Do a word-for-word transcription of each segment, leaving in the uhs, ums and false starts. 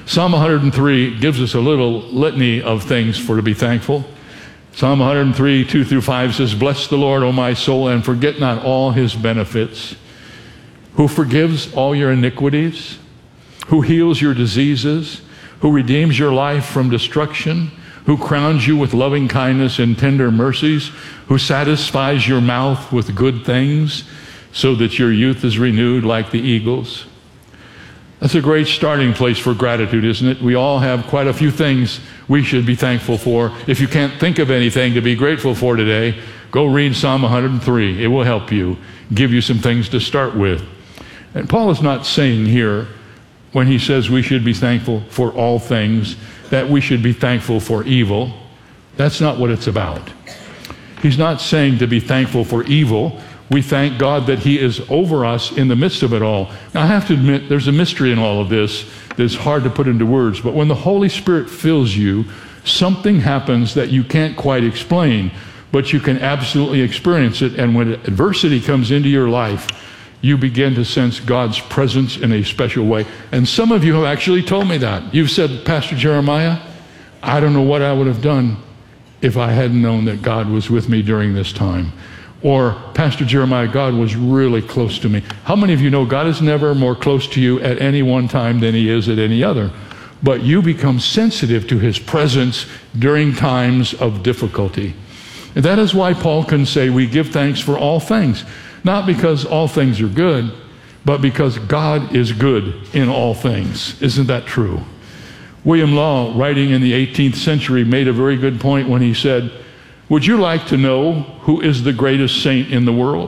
Psalm one hundred three gives us a little litany of things for to be thankful. Psalm one hundred three, two through five says, "Bless the Lord, O my soul, and forget not all his benefits, who forgives all your iniquities, who heals your diseases, who redeems your life from destruction, who crowns you with loving kindness and tender mercies, who satisfies your mouth with good things, so that your youth is renewed like the eagles." That's a great starting place for gratitude, isn't it? We all have quite a few things we should be thankful for. If you can't think of anything to be grateful for today, go read Psalm one hundred three. It will help you, give you some things to start with. And Paul is not saying here, when he says we should be thankful for all things, that we should be thankful for evil. That's not what it's about. He's not saying to be thankful for evil. We thank God that he is over us in the midst of it all. Now, I have to admit, there's a mystery in all of this that's hard to put into words. But when the Holy Spirit fills you, something happens that you can't quite explain, but you can absolutely experience it. And when adversity comes into your life, you begin to sense God's presence in a special way. And some of you have actually told me that. You've said, "Pastor Jeremiah, I don't know what I would have done if I hadn't known that God was with me during this time." Or, "Pastor Jeremiah, God was really close to me." How many of you know God is never more close to you at any one time than he is at any other? But you become sensitive to his presence during times of difficulty. And that is why Paul can say we give thanks for all things. Not because all things are good, but because God is good in all things. Isn't that true? William Law, writing in the eighteenth century, made a very good point when he said, "Would you like to know who is the greatest saint in the world?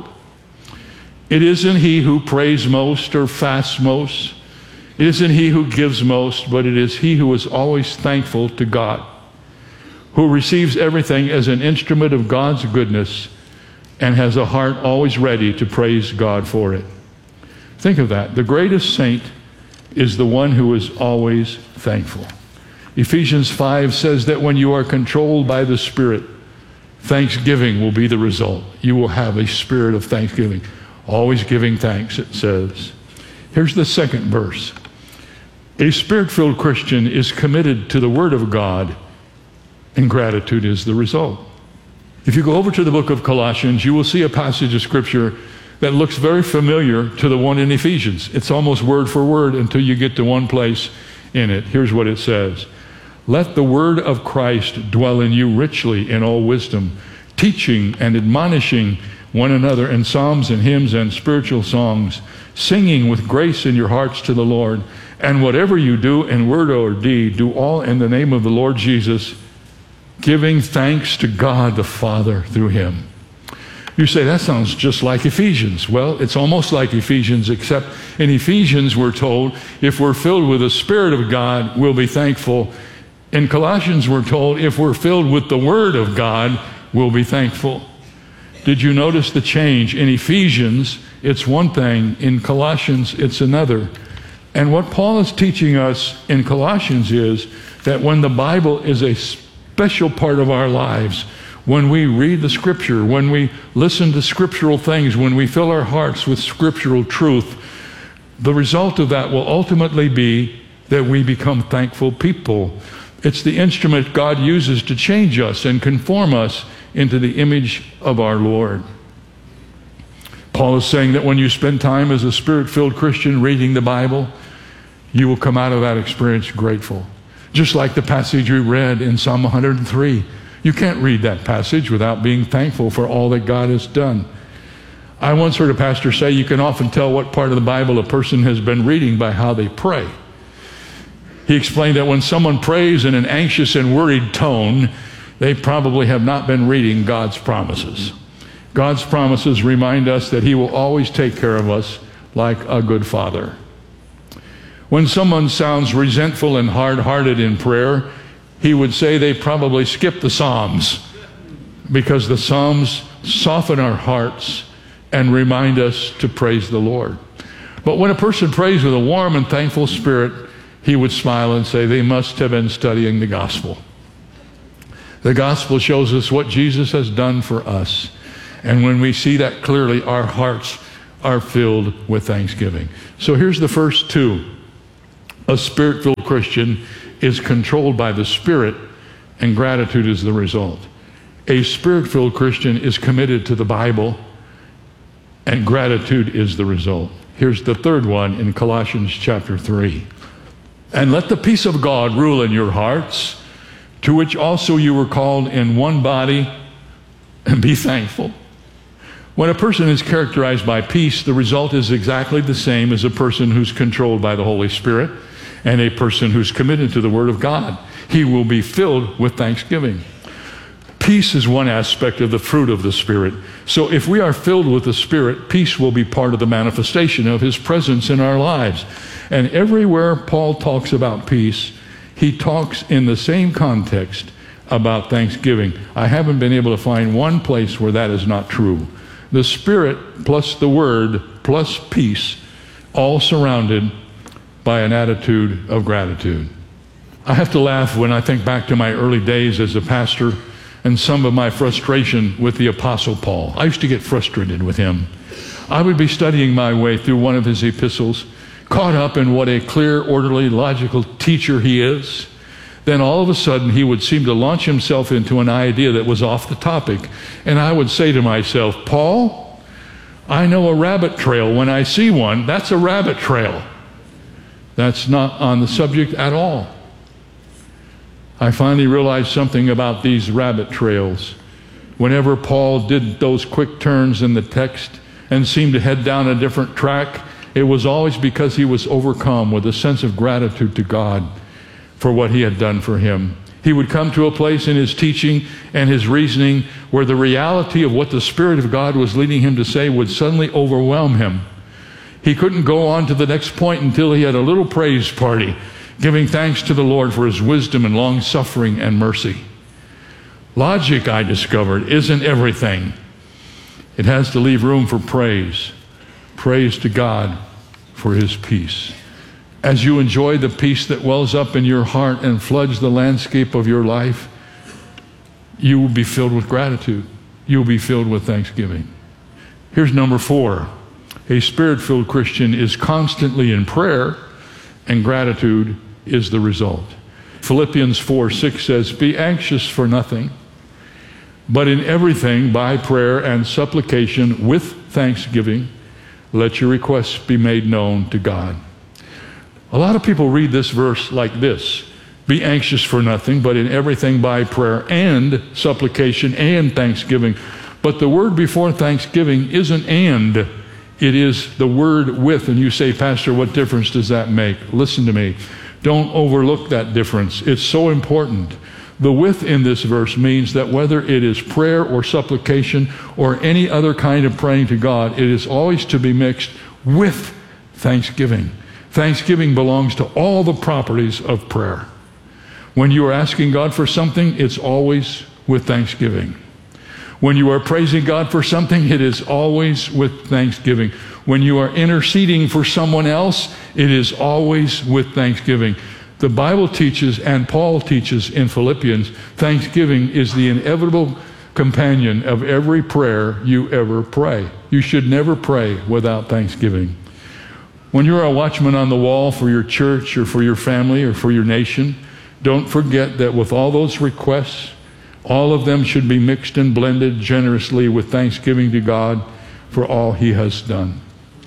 It isn't he who prays most or fasts most. It isn't he who gives most, but it is he who is always thankful to God, who receives everything as an instrument of God's goodness and has a heart always ready to praise God for it." Think of that. The greatest saint is the one who is always thankful. Ephesians five says that when you are controlled by the Spirit, thanksgiving will be the result. You will have a spirit of thanksgiving. Always giving thanks, it says. Here's the second verse. A Spirit-filled Christian is committed to the Word of God, and gratitude is the result. If you go over to the book of Colossians, you will see a passage of Scripture that looks very familiar to the one in Ephesians. It's almost word for word until you get to one place in it. Here's what it says. "Let the word of Christ dwell in you richly in all wisdom, teaching and admonishing one another in psalms and hymns and spiritual songs, singing with grace in your hearts to the Lord. And whatever you do in word or deed, do all in the name of the Lord Jesus, giving thanks to God the Father through him." You say, that sounds just like Ephesians. Well, it's almost like Ephesians, except in Ephesians we're told if we're filled with the Spirit of God, we'll be thankful. In Colossians we're told if we're filled with the Word of God, we'll be thankful. Did you notice the change? In Ephesians, it's one thing. In Colossians, it's another. And what Paul is teaching us in Colossians is that when the Bible is a special part of our lives, when we read the Scripture, when we listen to scriptural things, when we fill our hearts with scriptural truth, the result of that will ultimately be that we become thankful people. It's the instrument God uses to change us and conform us into the image of our Lord. Paul is saying that when you spend time as a Spirit-filled Christian reading the Bible, you will come out of that experience grateful. Just like the passage we read in Psalm one hundred three. You can't read that passage without being thankful for all that God has done. I once heard a pastor say you can often tell what part of the Bible a person has been reading by how they pray. He explained that when someone prays in an anxious and worried tone, they probably have not been reading God's promises. God's promises remind us that he will always take care of us like a good father. When someone sounds resentful and hard-hearted in prayer, he would say they probably skip the Psalms, because the Psalms soften our hearts and remind us to praise the Lord. But when a person prays with a warm and thankful spirit, he would smile and say they must have been studying the gospel. The gospel shows us what Jesus has done for us. And when we see that clearly, our hearts are filled with thanksgiving. So here's the first two. A Spirit-filled Spirit-filled Christian is controlled by the Spirit, and gratitude is the result. A Spirit-filled Christian is committed to the Bible, and gratitude is the result. Here's the third one in Colossians chapter three. And let the peace of God rule in your hearts, to which also you were called in one body, and be thankful. When a person is characterized by peace, the result is exactly the same as a person who's controlled by the Holy Spirit and a person who's committed to the Word of God. He will be filled with thanksgiving. Peace is one aspect of the fruit of the Spirit. So if we are filled with the Spirit, peace will be part of the manifestation of His presence in our lives. And everywhere Paul talks about peace, he talks in the same context about thanksgiving. I haven't been able to find one place where that is not true. The Spirit plus the Word plus peace, all surrounded by an attitude of gratitude. I have to laugh when I think back to my early days as a pastor and some of my frustration with the Apostle Paul. I used to get frustrated with him. I would be studying my way through one of his epistles, caught up in what a clear, orderly, logical teacher he is. Then all of a sudden he would seem to launch himself into an idea that was off the topic. And I would say to myself, Paul, I know a rabbit trail. When I see one, that's a rabbit trail. That's not on the subject at all. I finally realized something about these rabbit trails. Whenever Paul did those quick turns in the text and seemed to head down a different track, it was always because he was overcome with a sense of gratitude to God for what he had done for him. He would come to a place in his teaching and his reasoning where the reality of what the Spirit of God was leading him to say would suddenly overwhelm him. He couldn't go on to the next point until he had a little praise party, giving thanks to the Lord for His wisdom and long-suffering and mercy. Logic, I discovered, isn't everything. It has to leave room for praise. Praise to God for His peace. As you enjoy the peace that wells up in your heart and floods the landscape of your life, you will be filled with gratitude. You will be filled with thanksgiving. Here's number four. A Spirit-filled Christian is constantly in prayer, and gratitude is the result. Philippians four six says, be anxious for nothing, but in everything by prayer and supplication with thanksgiving, let your requests be made known to God. A lot of people read this verse like this: be anxious for nothing, but in everything by prayer and supplication and thanksgiving. But the word before thanksgiving isn't and, it is the word with. And you say, Pastor, what difference does that make? Listen to me. Don't overlook that difference. It's so important. The with in this verse means that whether it is prayer or supplication or any other kind of praying to God, it is always to be mixed with thanksgiving. Thanksgiving belongs to all the properties of prayer. When you are asking God for something, it's always with thanksgiving. When you are praising God for something, it is always with thanksgiving. When you are interceding for someone else, it is always with thanksgiving. The Bible teaches, and Paul teaches in Philippians, thanksgiving is the inevitable companion of every prayer you ever pray. You should never pray without thanksgiving. When you're a watchman on the wall for your church or for your family or for your nation, don't forget that with all those requests, all of them should be mixed and blended generously with thanksgiving to God for all He has done.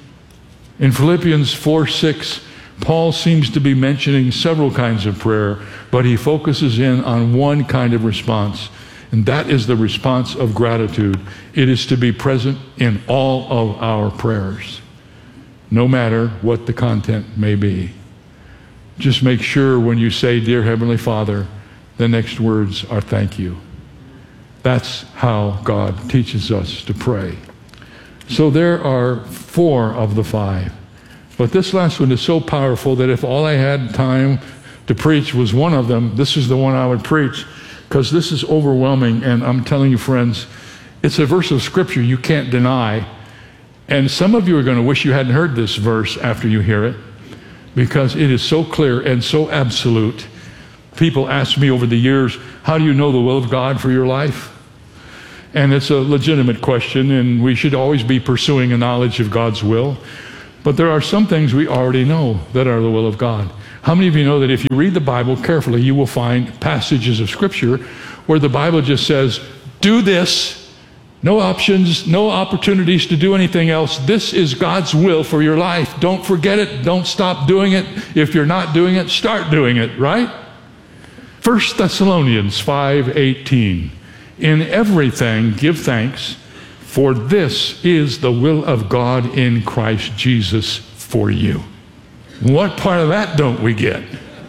In Philippians four six, Paul seems to be mentioning several kinds of prayer, but he focuses in on one kind of response, and that is the response of gratitude. It is to be present in all of our prayers, no matter what the content may be. Just make sure when you say, Dear Heavenly Father, the next words are thank you. That's how God teaches us to pray. So there are four of the five. But this last one is so powerful that if all I had time to preach was one of them, this is the one I would preach, because this is overwhelming. And I'm telling you, friends, it's a verse of Scripture you can't deny. And some of you are going to wish you hadn't heard this verse after you hear it, because it is so clear and so absolute. People ask me over the years, how do you know the will of God for your life? And it's a legitimate question, and we should always be pursuing a knowledge of God's will. But there are some things we already know that are the will of God. How many of you know that if you read the Bible carefully, you will find passages of Scripture where the Bible just says, do this, no options, no opportunities to do anything else. This is God's will for your life. Don't forget it. Don't stop doing it. If you're not doing it, start doing it, right? First Thessalonians five eighteen. In everything give thanks, for this is the will of God in Christ Jesus for you. What part of that don't we get?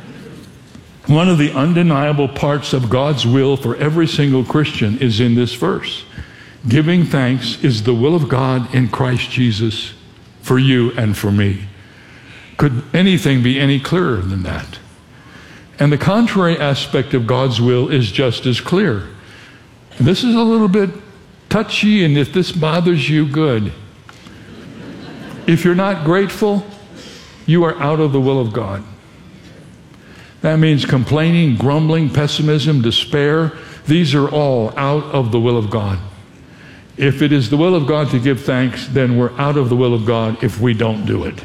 One of the undeniable parts of God's will for every single Christian is in this verse. Giving thanks is the will of God in Christ Jesus for you and for me. Could anything be any clearer than that? And the contrary aspect of God's will is just as clear. This is a little bit touchy, and if this bothers you, good. If you're not grateful, you are out of the will of God. That means complaining, grumbling, pessimism, despair. These are all out of the will of God. If it is the will of God to give thanks, then we're out of the will of God if we don't do it.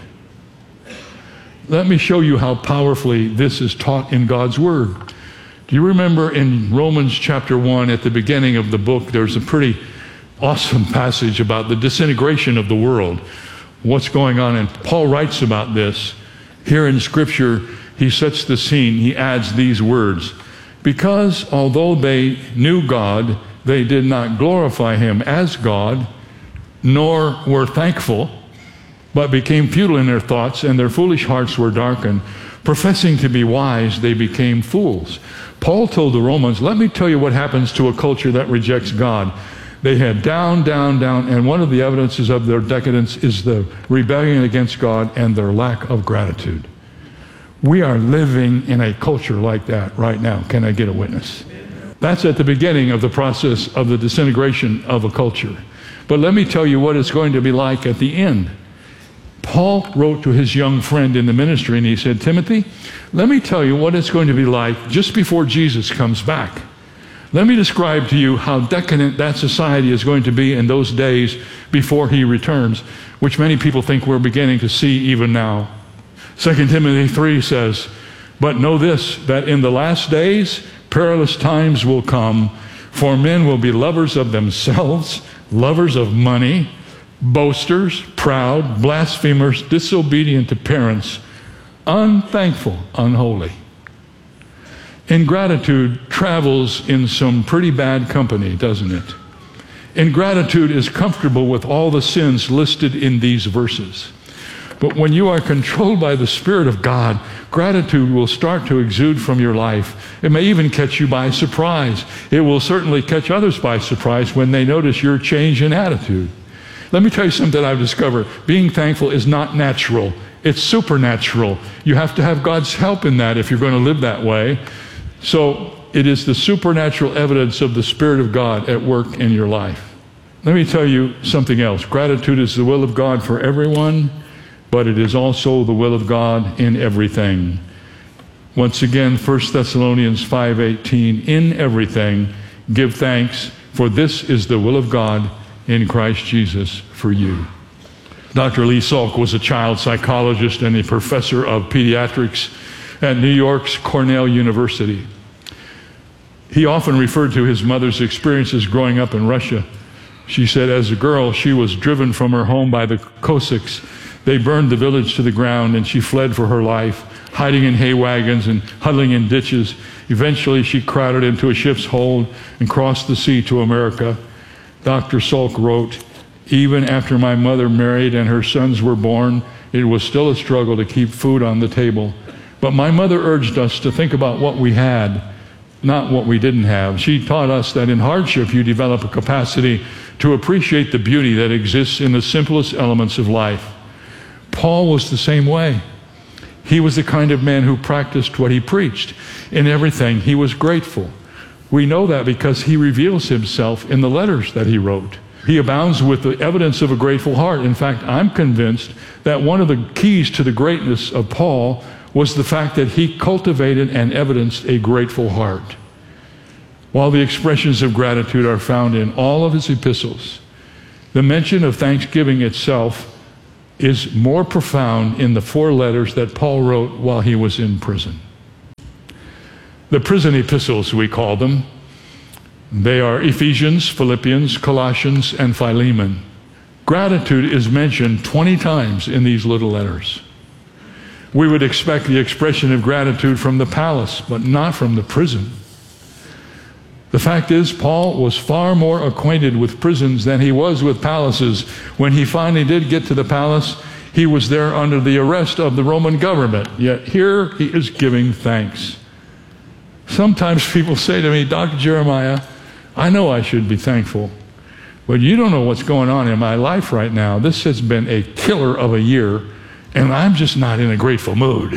Let me show you how powerfully this is taught in God's Word. Do you remember in Romans chapter one, at the beginning of the book, there's a pretty awesome passage about the disintegration of the world, what's going on, and Paul writes about this. Here in Scripture, he sets the scene. He adds these words, because although they knew God, they did not glorify him as God, nor were thankful, but became futile in their thoughts, and their foolish hearts were darkened. Professing to be wise, they became fools. Paul told the Romans, let me tell you what happens to a culture that rejects God. They head down, down, down, and one of the evidences of their decadence is the rebellion against God and their lack of gratitude. We are living in a culture like that right now. Can I get a witness? That's at the beginning of the process of the disintegration of a culture. But let me tell you what it's going to be like at the end. Paul wrote to his young friend in the ministry, and he said, Timothy, let me tell you what it's going to be like just before Jesus comes back. Let me describe to you how decadent that society is going to be in those days before he returns, which many people think we're beginning to see even now. Second Timothy three says, but know this, that in the last days perilous times will come, for men will be lovers of themselves, lovers of money, boasters, proud, blasphemers, disobedient to parents, unthankful, unholy. Ingratitude travels in some pretty bad company, doesn't it? Ingratitude is comfortable with all the sins listed in these verses. But when you are controlled by the Spirit of God, gratitude will start to exude from your life. It may even catch you by surprise. It will certainly catch others by surprise when they notice your change in attitude. Let me tell you something I've discovered. Being thankful is not natural. It's supernatural. You have to have God's help in that if you're going to live that way. So it is the supernatural evidence of the Spirit of God at work in your life. Let me tell you something else. Gratitude is the will of God for everyone, but it is also the will of God in everything. Once again, First Thessalonians five eighteen, in everything give thanks, for this is the will of God in Christ Jesus for you. Doctor Lee Salk was a child psychologist and a professor of pediatrics at New York's Cornell University. He often referred to his mother's experiences growing up in Russia. She said as a girl, she was driven from her home by the Cossacks. They burned the village to the ground, and she fled for her life, hiding in hay wagons and huddling in ditches. Eventually, she crowded into a ship's hold and crossed the sea to America. Doctor Salk wrote, even after my mother married and her sons were born, it was still a struggle to keep food on the table. But my mother urged us to think about what we had, not what we didn't have. She taught us that in hardship, you develop a capacity to appreciate the beauty that exists in the simplest elements of life. Paul was the same way. He was the kind of man who practiced what he preached. In everything, he was grateful. We know that because he reveals himself in the letters that he wrote. He abounds with the evidence of a grateful heart. In fact, I'm convinced that one of the keys to the greatness of Paul was the fact that he cultivated and evidenced a grateful heart. While the expressions of gratitude are found in all of his epistles, the mention of thanksgiving itself is more profound in the four letters that Paul wrote while he was in prison. The prison epistles, we call them. They are Ephesians, Philippians, Colossians, and Philemon. Gratitude is mentioned twenty times in these little letters. We would expect the expression of gratitude from the palace, but not from the prison. The fact is, Paul was far more acquainted with prisons than he was with palaces. When he finally did get to the palace, he was there under the arrest of the Roman government. Yet here he is giving thanks. Sometimes people say to me, Doctor Jeremiah, I know I should be thankful, but you don't know what's going on in my life right now. This has been a killer of a year, and I'm just not in a grateful mood.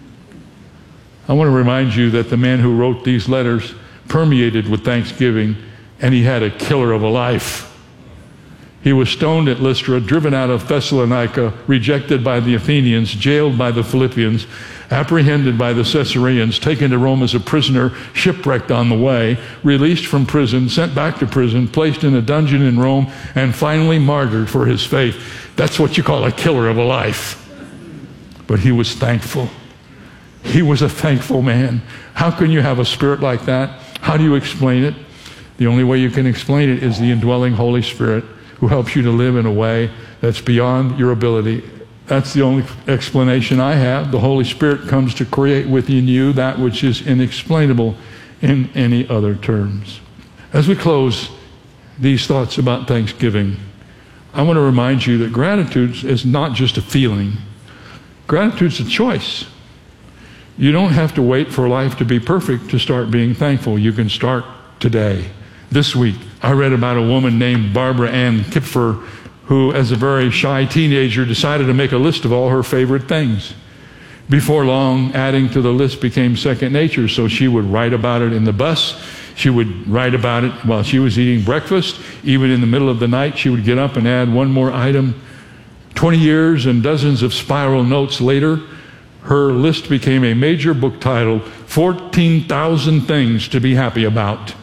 I want to remind you that the man who wrote these letters permeated with thanksgiving, and he had a killer of a life. He was stoned at Lystra, driven out of Thessalonica, rejected by the Athenians, jailed by the Philippians, apprehended by the Caesareans, taken to Rome as a prisoner, shipwrecked on the way, released from prison, sent back to prison, placed in a dungeon in Rome, and finally martyred for his faith. That's what you call a killer of a life. But he was thankful. He was a thankful man. How can you have a spirit like that? How do you explain it? The only way you can explain it is the indwelling Holy Spirit who helps you to live in a way that's beyond your ability. That's the only explanation I have. The Holy Spirit comes to create within you that which is inexplainable in any other terms. As we close these thoughts about Thanksgiving, I want to remind you that gratitude is not just a feeling. Gratitude's a choice. You don't have to wait for life to be perfect to start being thankful. You can start today. This week, I read about a woman named Barbara Ann Kipfer who, as a very shy teenager, decided to make a list of all her favorite things. Before long, adding to the list became second nature, so she would write about it in the bus. She would write about it while she was eating breakfast. Even in the middle of the night, she would get up and add one more item. Twenty years and dozens of spiral notes later, her list became a major book titled, fourteen thousand Things to Be Happy About.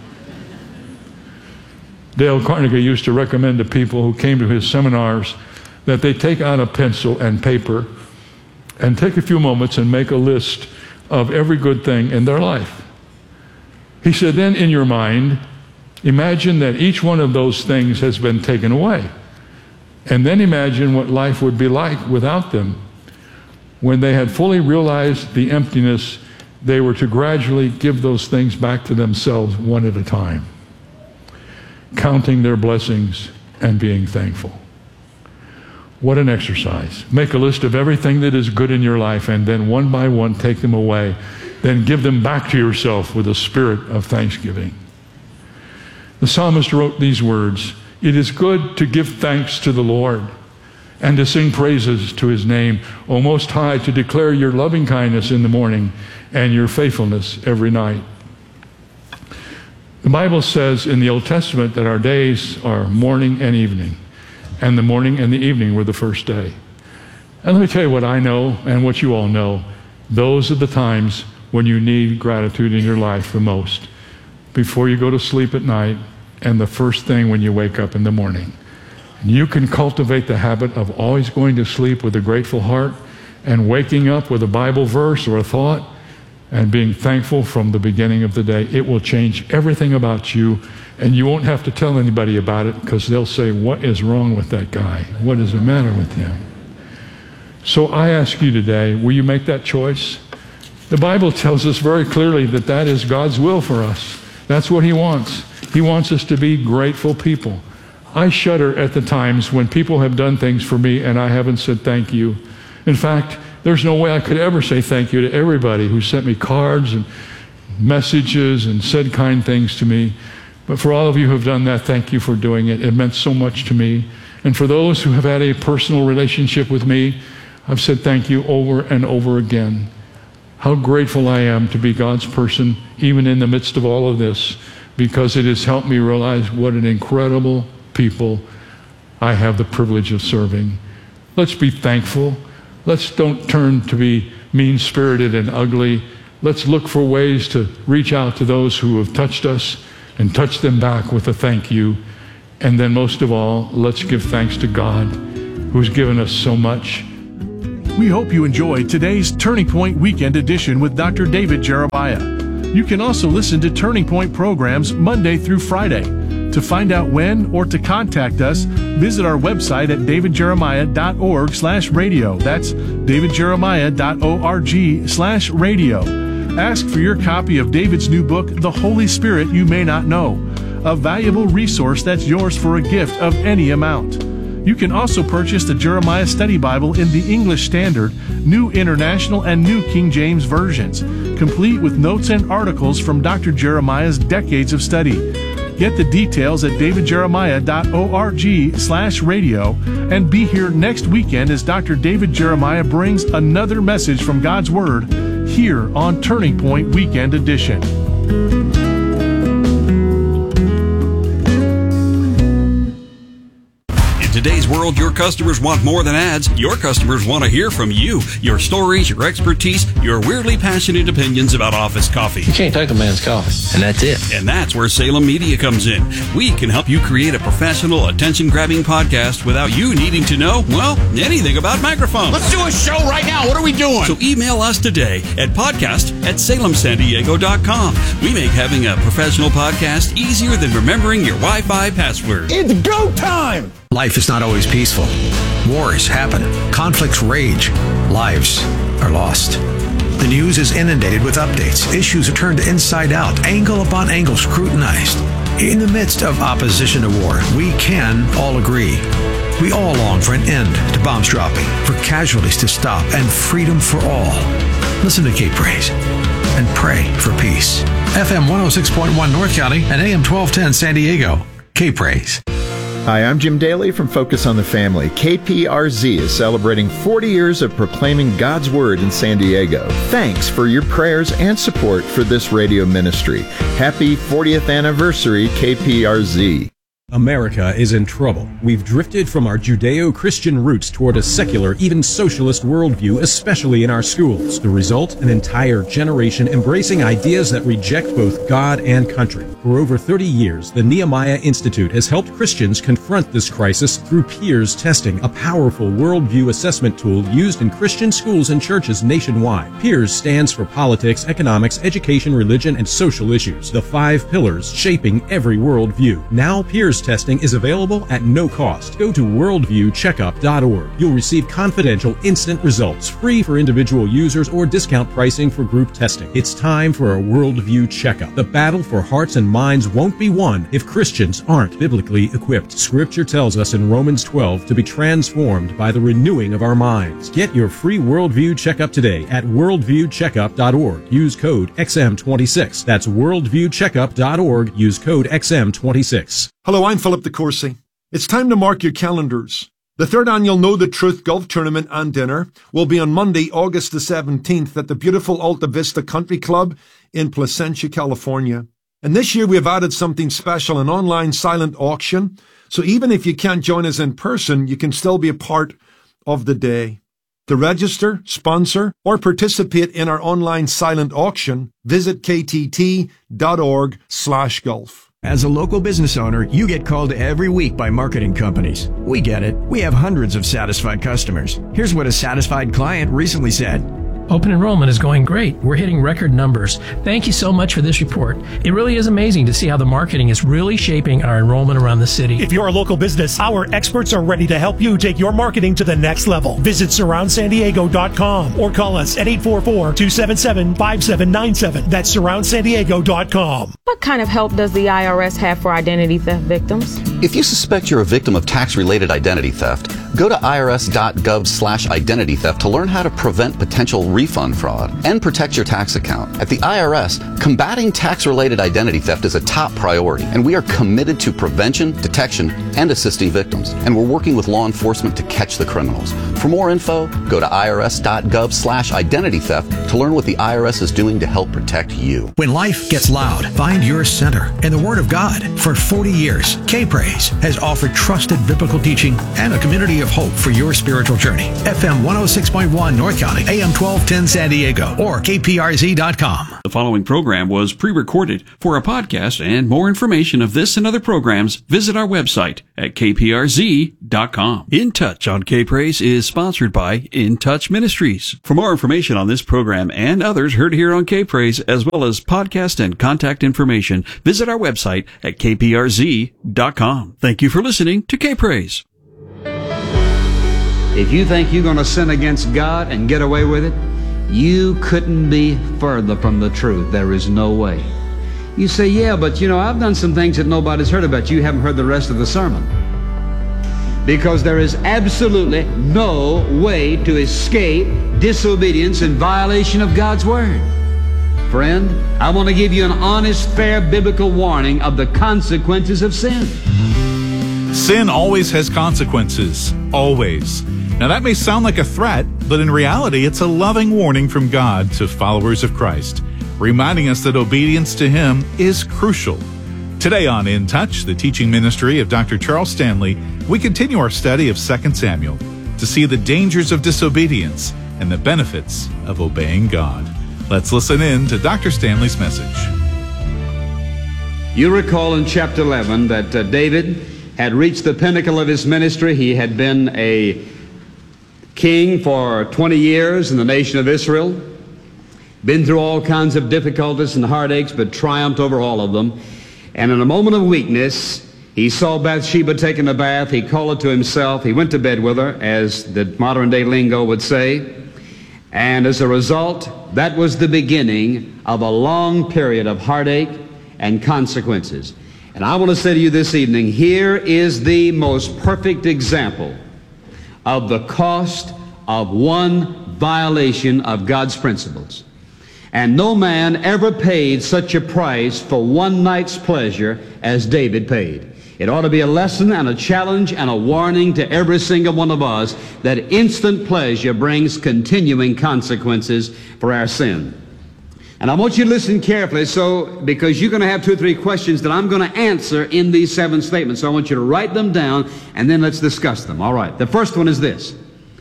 Dale Carnegie used to recommend to people who came to his seminars that they take out a pencil and paper and take a few moments and make a list of every good thing in their life. He said, then in your mind, imagine that each one of those things has been taken away. And then imagine what life would be like without them. When they had fully realized the emptiness, they were to gradually give those things back to themselves one at a time, counting their blessings and being thankful. What an exercise. Make a list of everything that is good in your life and then one by one take them away. Then give them back to yourself with a spirit of thanksgiving. The psalmist wrote these words, "It is good to give thanks to the Lord and to sing praises to his name, O Most High, to declare your loving kindness in the morning and your faithfulness every night." The Bible says in the Old Testament that our days are morning and evening, and the morning and the evening were the first day. And let me tell you what I know and what you all know. Those are the times when you need gratitude in your life the most. Before you go to sleep at night and the first thing when you wake up in the morning. You can cultivate the habit of always going to sleep with a grateful heart and waking up with a Bible verse or a thought and being thankful from the beginning of the day. It will change everything about you, and you won't have to tell anybody about it because they'll say, what is wrong with that guy? What is the matter with him? So I ask you today, will you make that choice? The Bible tells us very clearly that that is God's will for us. That's what he wants. He wants us to be grateful people. I shudder at the times when people have done things for me and I haven't said thank you. In fact, there's no way I could ever say thank you to everybody who sent me cards and messages and said kind things to me. But for all of you who have done that, thank you for doing it. It meant so much to me. And for those who have had a personal relationship with me, I've said thank you over and over again. How grateful I am to be God's person, even in the midst of all of this, because it has helped me realize what an incredible people I have the privilege of serving. Let's be thankful. Let's don't turn to be mean-spirited and ugly. Let's look for ways to reach out to those who have touched us and touch them back with a thank you. And then most of all, let's give thanks to God who's given us so much. We hope you enjoyed today's Turning Point Weekend Edition with Doctor David Jeremiah. You can also listen to Turning Point programs Monday through Friday. To find out when or to contact us, visit our website at davidjeremiah.org slash radio. That's davidjeremiah.org slash radio. Ask for your copy of David's new book, The Holy Spirit You May Not Know, a valuable resource that's yours for a gift of any amount. You can also purchase the Jeremiah Study Bible in the English Standard, New International, and New King James versions, complete with notes and articles from Doctor Jeremiah's decades of study. Get the details at davidjeremiah.org slash radio and be here next weekend as Doctor David Jeremiah brings another message from God's Word here on Turning Point Weekend Edition. In today's world, your customers want more than ads. Your customers want to hear from you, your stories, your expertise, your weirdly passionate opinions about office coffee. You can't take a man's coffee, and that's it. And that's where Salem Media comes in. We can help you create a professional, attention-grabbing podcast without you needing to know, well, anything about microphones. Let's do a show right now. What are we doing? So email us today at podcast at salem san diego dot com. We make having a professional podcast easier than remembering your Wi-Fi password. It's go time! Life is not always peaceful. Wars happen. Conflicts rage. Lives are lost. The news is inundated with updates. Issues are turned inside out. Angle upon angle scrutinized. In the midst of opposition to war, we can all agree. We all long for an end to bombs dropping, for casualties to stop, and freedom for all. Listen to Cape Praise and pray for peace. F M one oh six point one North County and A M twelve ten San Diego. Cape Praise. Hi, I'm Jim Daly from Focus on the Family. K P R Z is celebrating forty years of proclaiming God's Word in San Diego. Thanks for your prayers and support for this radio ministry. Happy fortieth anniversary, K P R Z. America is in trouble. We've drifted from our Judeo-Christian roots toward a secular, even socialist worldview, especially in our schools. The result? An entire generation embracing ideas that reject both God and country. For over thirty years, the Nehemiah Institute has helped Christians confront this crisis through Peers Testing, a powerful worldview assessment tool used in Christian schools and churches nationwide. Peers stands for politics, economics, education, religion, and social issues, the five pillars shaping every worldview. Now Peers Testing is available at no cost. Go to worldview checkup dot org. You'll receive confidential, instant results, free for individual users or discount pricing for group testing. It's time for a worldview checkup. The battle for hearts and minds won't be won if Christians aren't biblically equipped. Scripture tells us in Romans twelve to be transformed by the renewing of our minds. Get your free worldview checkup today at worldview checkup dot org. Use code X M twenty-six. That's worldview checkup dot org. Use code X M twenty-six. Hello, I'm Philip DeCourcy. It's time to mark your calendars. The third annual Know the Truth Golf Tournament and Dinner will be on Monday, August the seventeenth at the beautiful Alta Vista Country Club in Placentia, California. And this year we have added something special, an online silent auction. So even if you can't join us in person, you can still be a part of the day. To register, sponsor, or participate in our online silent auction, visit ktt.org slash golf. As a local business owner, you get called every week by marketing companies. We get it. We have hundreds of satisfied customers. Here's what a satisfied client recently said. Open enrollment is going great. We're hitting record numbers. Thank you so much for this report. It really is amazing to see how the marketing is really shaping our enrollment around the city. If you're a local business, our experts are ready to help you take your marketing to the next level. Visit surround san diego dot com or call us at eight four four, two seven seven, five seven nine seven. That's surround san diego dot com. What kind of help does the I R S have for identity theft victims? If you suspect you're a victim of tax-related identity theft, go to I R S dot gov slash identity theft to learn how to prevent potential refund fraud and protect your tax account. At the I R S, combating tax-related identity theft is a top priority, and we are committed to prevention, detection, and assisting victims. And we're working with law enforcement to catch the criminals. For more info, go to I R S dot gov slash identity theft to learn what the I R S is doing to help protect you. When life gets loud, find your center in the Word of God. For forty years, K-Praise has offered trusted biblical teaching and a community energy of hope for your spiritual journey. F M one oh six point one North County, A M twelve ten San Diego, or K P R Z dot com. The following program was pre-recorded. For a podcast and more information of this and other programs, visit our website at K P R Z dot com. In Touch on K-Praise is sponsored by In Touch Ministries. For more information on this program and others heard here on K-Praise, as well as podcast and contact information, visit our website at K P R Z dot com. Thank you for listening to K-Praise. If you think you're going to sin against God and get away with it, you couldn't be further from the truth. There is no way. You say, yeah, but you know, I've done some things that nobody's heard about. You haven't heard the rest of the sermon. Because there is absolutely no way to escape disobedience and violation of God's Word. Friend, I want to give you an honest, fair, biblical warning of the consequences of sin. Sin always has consequences. Always. Now that may sound like a threat, but in reality it's a loving warning from God to followers of Christ, reminding us that obedience to Him is crucial. Today on In Touch, the teaching ministry of Doctor Charles Stanley, we continue our study of Second Samuel to see the dangers of disobedience and the benefits of obeying God. Let's listen in to Doctor Stanley's message. You recall in chapter eleven that uh, David had reached the pinnacle of his ministry. He had been a king for twenty years in the nation of Israel, been through all kinds of difficulties and heartaches, but triumphed over all of them. And in a moment of weakness, he saw Bathsheba taking a bath. He called her to himself. He went to bed with her, as the modern day lingo would say. And as a result, that was the beginning of a long period of heartache and consequences. And I want to say to you this evening, here is the most perfect example of the cost of one violation of God's principles. And no man ever paid such a price for one night's pleasure as David paid. It ought to be a lesson and a challenge and a warning to every single one of us that instant pleasure brings continuing consequences for our sin. And I want you to listen carefully, so because you're going to have two or three questions that I'm going to answer in these seven statements. So I want you to write them down, and then let's discuss them. All right. The first one is this: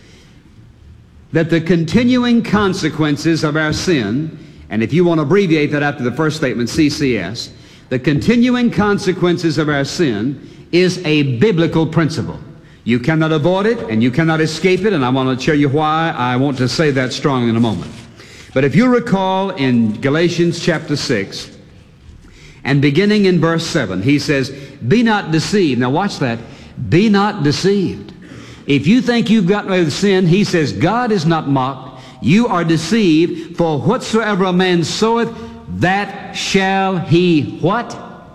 that the continuing consequences of our sin, and if you want to abbreviate that after the first statement, C C S, the continuing consequences of our sin is a biblical principle. You cannot avoid it, and you cannot escape it, and I want to tell you why I want to say that strongly in a moment. But if you recall in Galatians chapter six, and beginning in verse seven, he says, be not deceived. Now watch that. Be not deceived. If you think you've gotten away with sin, he says, God is not mocked. You are deceived, for whatsoever a man soweth, that shall he what?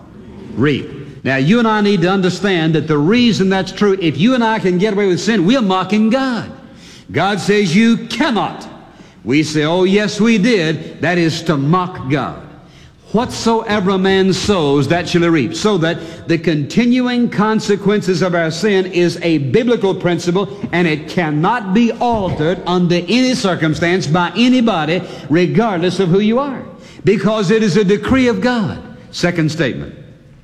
Reap. Now you and I need to understand that the reason that's true, if you and I can get away with sin, we're mocking God. God says you cannot. We say, oh yes we did. That is to mock God. Whatsoever a man sows, that shall he reap. So that the continuing consequences of our sin is a biblical principle, and it cannot be altered under any circumstance by anybody, regardless of who you are, because it is a decree of God. Second statement.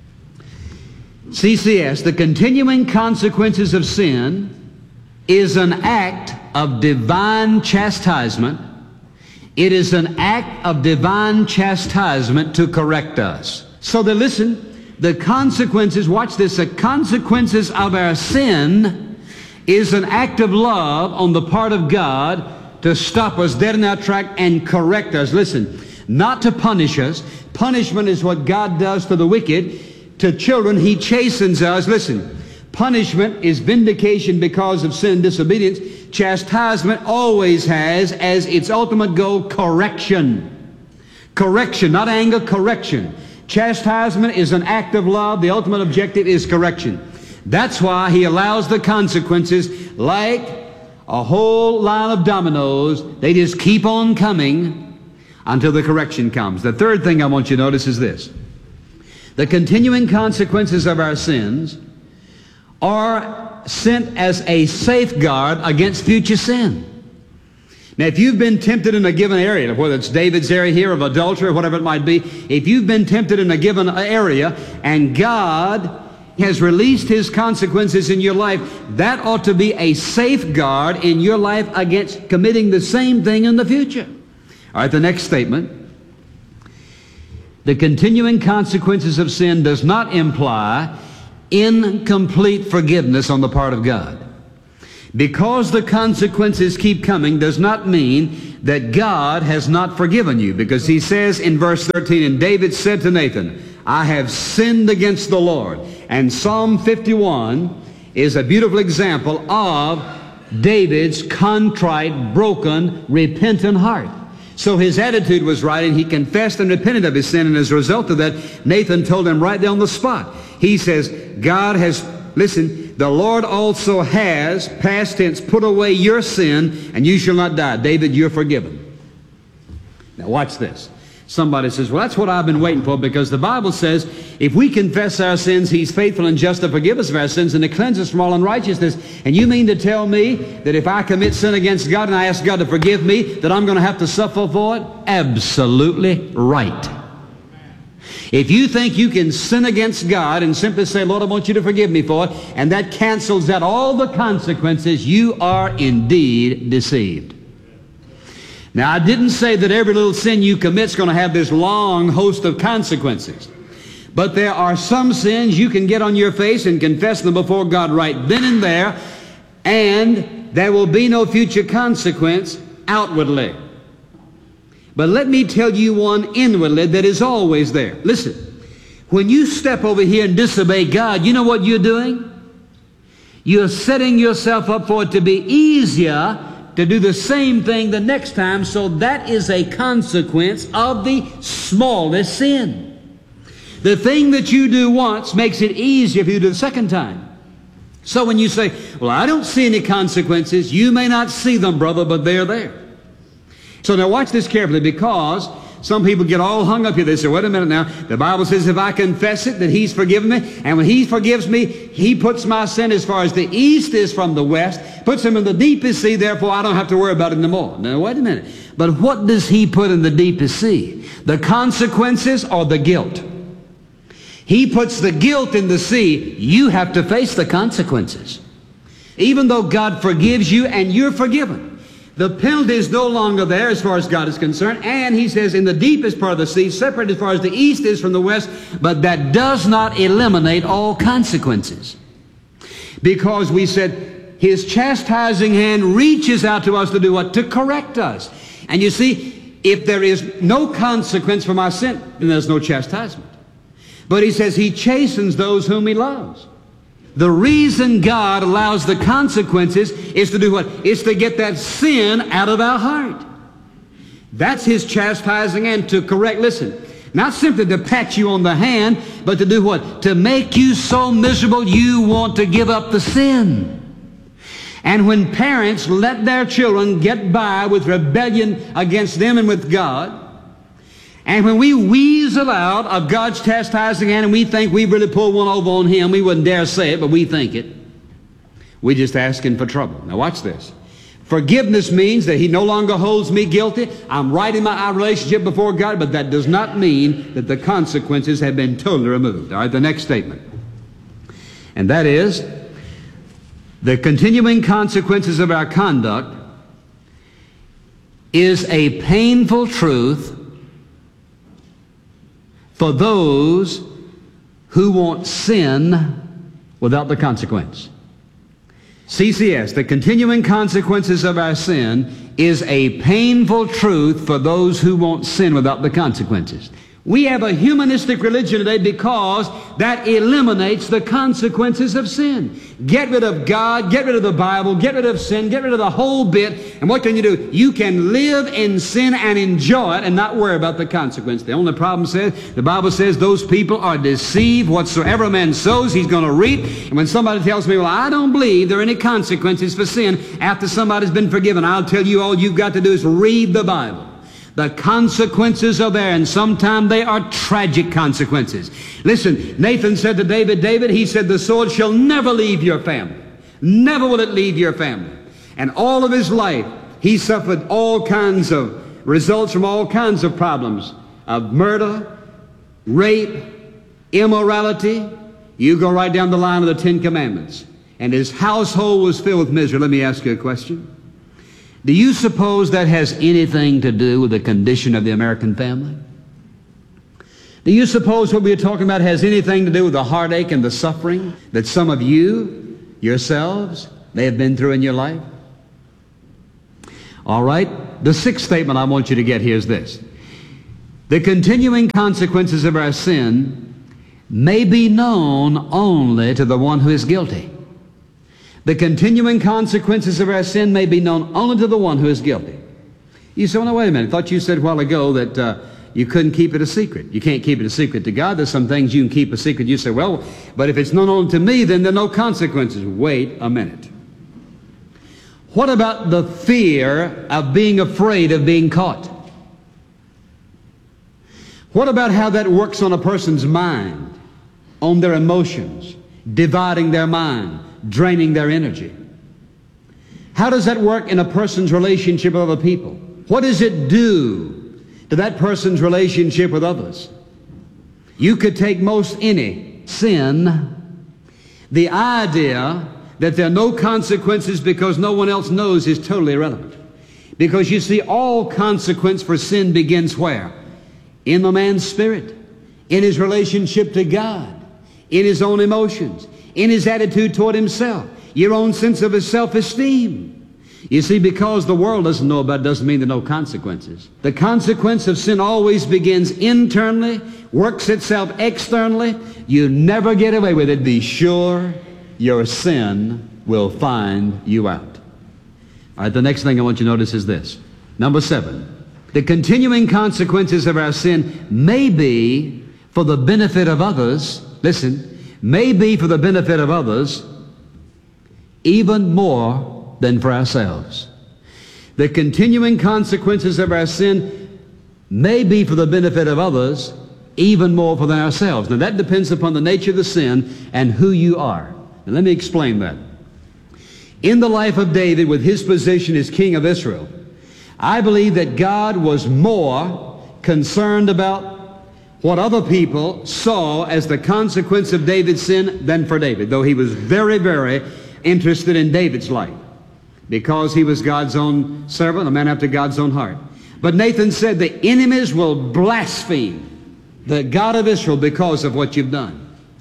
C C S, the continuing consequences of sin is an act of divine chastisement. It is an act of divine chastisement to correct us. So that, listen, the consequences, watch this, the consequences of our sin is an act of love on the part of God to stop us dead in our track and correct us. Listen, not to punish us. Punishment is what God does to the wicked. To children, He chastens us. Listen, punishment is vindication because of sin and disobedience. Chastisement always has as its ultimate goal correction. Correction, not anger, correction. Chastisement is an act of love. The ultimate objective is correction. That's why He allows the consequences like a whole line of dominoes. They just keep on coming until the correction comes. The third thing I want you to notice is this: the continuing consequences of our sins are sent as a safeguard against future sin. Now, if you've been tempted in a given area, whether it's David's area here of adultery or whatever it might be, if you've been tempted in a given area and God has released His consequences in your life, that ought to be a safeguard in your life against committing the same thing in the future. All right, the next statement. The continuing consequences of sin does not imply incomplete forgiveness on the part of God. Because the consequences keep coming does not mean that God has not forgiven you. Because He says in verse thirteen, and David said to Nathan, I have sinned against the Lord. And Psalm fifty-one is a beautiful example of David's contrite, broken, repentant heart. So his attitude was right, and he confessed and repented of his sin, and as a result of that, Nathan told him right there on the spot. He says, God has, listen, the Lord also has, past tense, put away your sin, and you shall not die. David, you're forgiven. Now watch this. Somebody says, well, that's what I've been waiting for, because the Bible says if we confess our sins, He's faithful and just to forgive us of our sins and to cleanse us from all unrighteousness. And you mean to tell me that if I commit sin against God and I ask God to forgive me, that I'm going to have to suffer for it? Absolutely right. If you think you can sin against God and simply say, Lord, I want you to forgive me for it, and that cancels out all the consequences, you are indeed deceived. Now, I didn't say that every little sin you commit is going to have this long host of consequences. But there are some sins you can get on your face and confess them before God right then and there, and there will be no future consequence outwardly. But let me tell you one inwardly that is always there. Listen, when you step over here and disobey God, you know what you're doing? You're setting yourself up for it to be easier to do the same thing the next time, so that is a consequence of the smallest sin. The thing that you do once makes it easier if you do the second time. So when you say, well, I don't see any consequences, you may not see them, brother, but they're there. So now watch this carefully, because some people get all hung up here. They say, wait a minute now, the Bible says if I confess it, that He's forgiven me, and when He forgives me, He puts my sin as far as the east is from the west, puts them in the deepest sea, therefore I don't have to worry about it anymore. Now wait a minute. But what does He put in the deepest sea? The consequences or the guilt? He puts the guilt in the sea. You have to face the consequences. Even though God forgives you and you're forgiven, the penalty is no longer there as far as God is concerned. And He says in the deepest part of the sea, separated as far as the east is from the west, but that does not eliminate all consequences. Because we said His chastising hand reaches out to us to do what? To correct us. And you see, if there is no consequence for my sin, then there's no chastisement. But He says He chastens those whom He loves. The reason God allows the consequences is to do what? It's to get that sin out of our heart. That's His chastising and to correct. Listen, not simply to pat you on the hand, but to do what? To make you so miserable you want to give up the sin. And when parents let their children get by with rebellion against them and with God, and when we weasel out of God's chastising hand and we think we really pulled one over on Him, we wouldn't dare say it, but we think it. We're just asking for trouble. Now watch this. Forgiveness means that He no longer holds me guilty. I'm right in my relationship before God, but that does not mean that the consequences have been totally removed. All right, the next statement. And that is, the continuing consequences of our conduct is a painful truth for those who want sin without the consequence. C C S, the continuing consequences of our sin is a painful truth for those who want sin without the consequences. We have a humanistic religion today because that eliminates the consequences of sin. Get rid of God, get rid of the Bible, get rid of sin, get rid of the whole bit, and what can you do? You can live in sin and enjoy it and not worry about the consequence. The only problem says, the Bible says those people are deceived. Whatsoever a man sows, he's going to reap. And when somebody tells me, well, I don't believe there are any consequences for sin after somebody's been forgiven, I'll tell you all you've got to do is read the Bible. The consequences are there, and sometimes they are tragic consequences. Listen, Nathan said to David, David, he said, the sword shall never leave your family. Never will it leave your family. And all of his life, he suffered all kinds of results from all kinds of problems of murder, rape, immorality. You go right down the line of the Ten Commandments, and his household was filled with misery. Let me ask you a question. Do you suppose that has anything to do with the condition of the American family? Do you suppose what we're talking about has anything to do with the heartache and the suffering that some of you, yourselves, may have been through in your life? All right, the sixth statement I want you to get here is this. The continuing consequences of our sin may be known only to the one who is guilty. The continuing consequences of our sin may be known only to the one who is guilty. You say, well, no, wait a minute. I thought you said a while ago that uh, you couldn't keep it a secret. You can't keep it a secret to God. There's some things you can keep a secret. You say, well, but if it's known only to me, then there are no consequences. Wait a minute. What about the fear of being afraid of being caught? What about how that works on a person's mind, on their emotions, dividing their mind, draining their energy? How does that work in a person's relationship with other people? What does it do to that person's relationship with others? You could take most any sin. The idea that there are no consequences because no one else knows is totally irrelevant. Because you see, all consequence for sin begins where? In the man's spirit, in his relationship to God, in his own emotions, in his attitude toward himself, your own sense of his self-esteem. You see, because the world doesn't know about it doesn't mean there are no consequences. The consequence of sin always begins internally, works itself externally. You never get away with it. Be sure your sin will find you out. All right, the next thing I want you to notice is this. Number seven. The continuing consequences of our sin may be for the benefit of others. Listen, may be for the benefit of others even more than for ourselves. The continuing consequences of our sin may be for the benefit of others even more than ourselves. Now that depends upon the nature of the sin and who you are. Now let me explain that. In the life of David, with his position as king of Israel, I believe that God was more concerned about what other people saw as the consequence of David's sin than for David, though he was very, very interested in David's life because he was God's own servant, a man after God's own heart. But Nathan said, the enemies will blaspheme the God of Israel because of what you've done.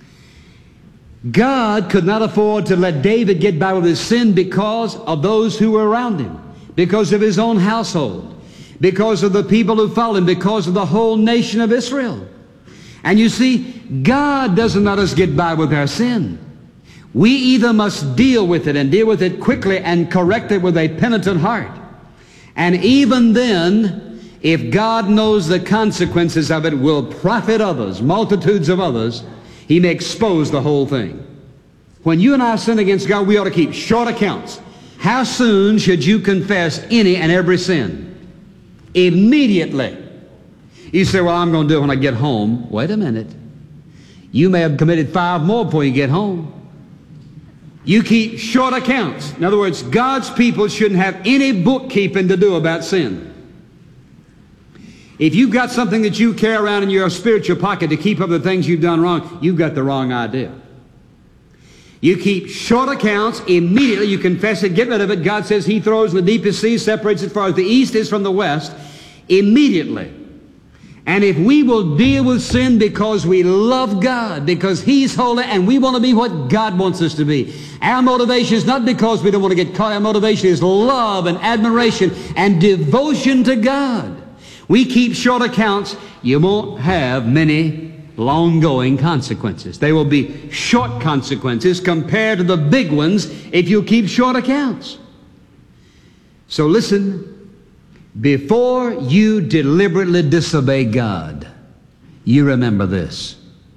God could not afford to let David get by with his sin because of those who were around him, because of his own household, because of the people who followed him, because of the whole nation of Israel. And you see, God doesn't let us get by with our sin. We either must deal with it and deal with it quickly and correct it with a penitent heart. And even then, if God knows the consequences of it will profit others, multitudes of others, He may expose the whole thing. When you and I sin against God, we ought to keep short accounts. How soon should you confess any and every sin? Immediately. You say, well, I'm going to do it when I get home. Wait a minute. You may have committed five more before you get home. You keep short accounts. In other words, God's people shouldn't have any bookkeeping to do about sin. If you've got something that you carry around in your spiritual pocket to keep up the things you've done wrong, you've got the wrong idea. You keep short accounts. Immediately you confess it, get rid of it. God says He throws in the deepest sea, separates as far as the east is from the west. Immediately. And if we will deal with sin because we love God, because He's holy, and we want to be what God wants us to be. Our motivation is not because we don't want to get caught. Our motivation is love and admiration and devotion to God. We keep short accounts. You won't have many long-going consequences. They will be short consequences compared to the big ones if you keep short accounts. So listen, before you deliberately disobey God, you remember this.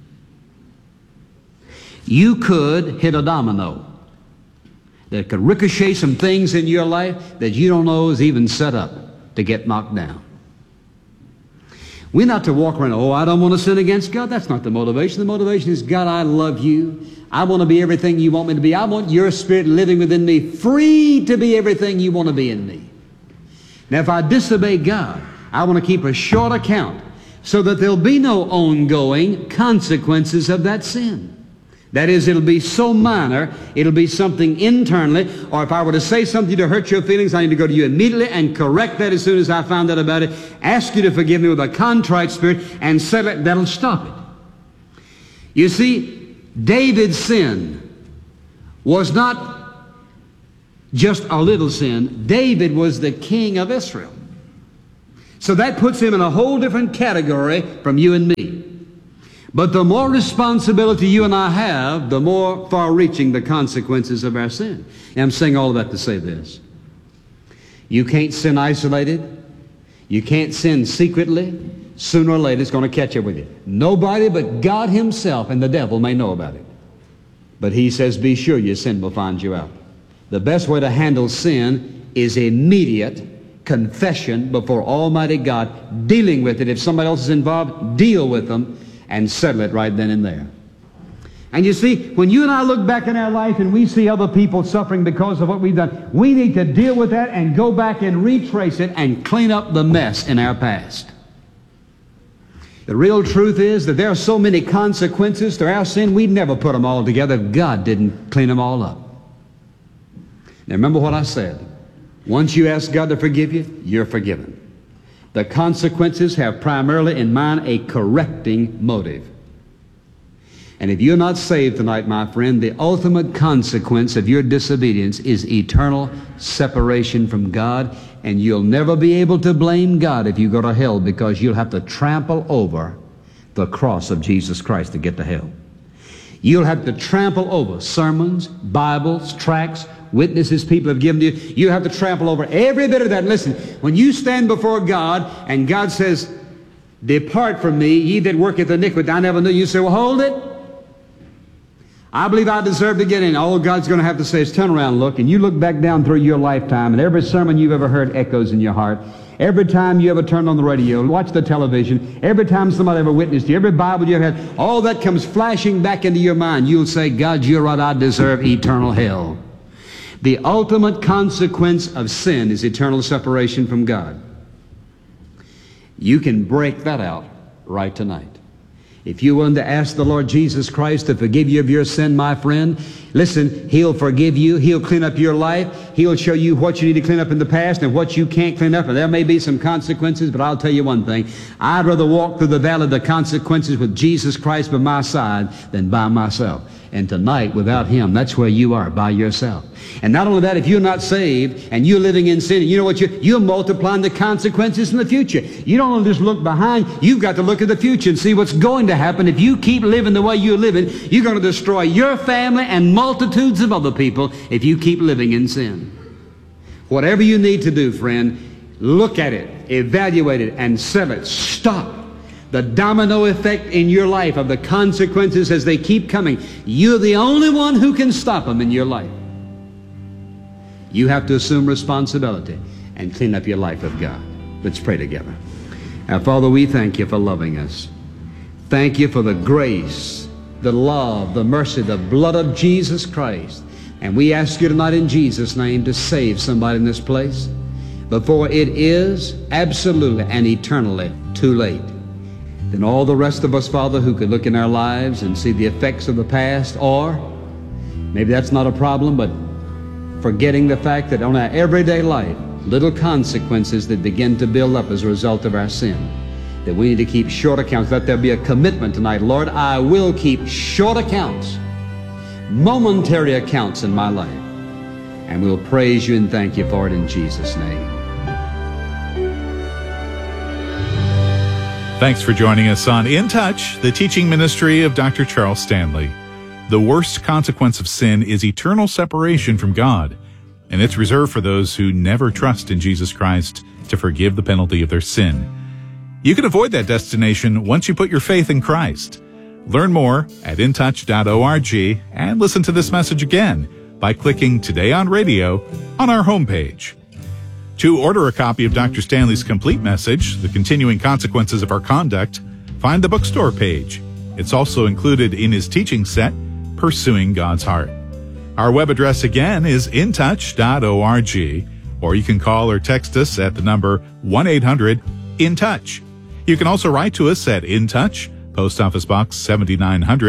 You could hit a domino that could ricochet some things in your life that you don't know is even set up to get knocked down. We're not to walk around, oh, I don't want to sin against God. That's not the motivation. The motivation is, God, I love you. I want to be everything you want me to be. I want your Spirit living within me, free to be everything you want to be in me. Now, if I disobey God, I want to keep a short account so that there'll be no ongoing consequences of that sin. That is, it'll be so minor, it'll be something internally, or if I were to say something to hurt your feelings, I need to go to you immediately and correct that as soon as I found out about it, ask you to forgive me with a contrite spirit, and settle it. That'll stop it. You see, David's sin was not just a little sin. David was the king of Israel. So that puts him in a whole different category from you and me. But the more responsibility you and I have, the more far-reaching the consequences of our sin. And I'm saying all of that to say this. You can't sin isolated. You can't sin secretly. Sooner or later, it's going to catch up with you. Nobody but God Himself and the devil may know about it. But He says, be sure your sin will find you out. The best way to handle sin is immediate confession before Almighty God, dealing with it. If somebody else is involved, deal with them and settle it right then and there. And you see, when you and I look back in our life and we see other people suffering because of what we've done, we need to deal with that and go back and retrace it and clean up the mess in our past. The real truth is that there are so many consequences to our sin, we'd never put them all together if God didn't clean them all up. Now remember what I said. Once you ask God to forgive you, you're forgiven. The consequences have primarily in mind a correcting motive. And if you're not saved tonight, my friend, the ultimate consequence of your disobedience is eternal separation from God, and you'll never be able to blame God if you go to hell, because you'll have to trample over the cross of Jesus Christ to get to hell. You'll have to trample over sermons, Bibles, tracts, witnesses people have given you. You have to trample over every bit of that. Listen, when you stand before God and God says, depart from me, ye that worketh iniquity, I never knew you. You say, well, hold it. I believe I deserve to get in. All God's going to have to say is turn around and look, and you look back down through your lifetime, and every sermon you've ever heard echoes in your heart. Every time you ever turned on the radio, watch the television, every time somebody ever witnessed you, every Bible you ever had, all that comes flashing back into your mind. You'll say, God, you're right, I deserve eternal hell. The ultimate consequence of sin is eternal separation from God. You can break that out right tonight. If you're willing to ask the Lord Jesus Christ to forgive you of your sin, my friend, listen, He'll forgive you. He'll clean up your life. He'll show you what you need to clean up in the past and what you can't clean up. And there may be some consequences, but I'll tell you one thing. I'd rather walk through the valley of the consequences with Jesus Christ by my side than by myself. And tonight, without Him, that's where you are, by yourself. And not only that, if you're not saved and you're living in sin, you know what? You're, you're multiplying the consequences in the future. You don't want to just look behind. You've got to look at the future and see what's going to happen. If you keep living the way you're living, you're going to destroy your family and multitudes of other people if you keep living in sin. Whatever you need to do, friend, look at it, evaluate it, and settle it. Stop the domino effect in your life of the consequences as they keep coming. You're the only one who can stop them in your life. You have to assume responsibility and clean up your life with God. Let's pray together. Now, Father, we thank You for loving us. Thank You for the grace, the love, the mercy, the blood of Jesus Christ. And we ask You tonight in Jesus' name to save somebody in this place before it is absolutely and eternally too late. Then all the rest of us, Father, who could look in our lives and see the effects of the past, or maybe that's not a problem, but forgetting the fact that on our everyday life, little consequences that begin to build up as a result of our sin, that we need to keep short accounts. Let there be a commitment tonight. Lord, I will keep short accounts, momentary accounts in my life, and we'll praise You and thank You for it in Jesus' name. Thanks for joining us on In Touch, the teaching ministry of Doctor Charles Stanley. The worst consequence of sin is eternal separation from God, and it's reserved for those who never trust in Jesus Christ to forgive the penalty of their sin. You can avoid that destination once you put your faith in Christ. Learn more at in touch dot org and listen to this message again by clicking Today on Radio on our homepage. To order a copy of Doctor Stanley's complete message, The Continuing Consequences of Our Conduct, find the bookstore page. It's also included in his teaching set, Pursuing God's Heart. Our web address again is in touch dot org, or you can call or text us at the number one eight hundred in touch. You can also write to us at In Touch, Post Office Box seventy-nine hundred,